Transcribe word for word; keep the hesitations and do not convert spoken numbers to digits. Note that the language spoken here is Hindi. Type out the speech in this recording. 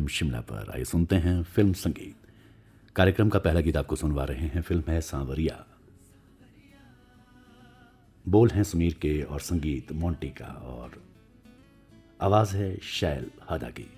एफएम शिमला पर। आइए सुनते हैं फिल्म संगीत। कार्यक्रम का पहला गीत आपको सुनवा रहे हैं। फिल्म है सांवरिया। बोल हैं सुमीर के और संगीत मोंटी का और आवाज है शैल हादा की।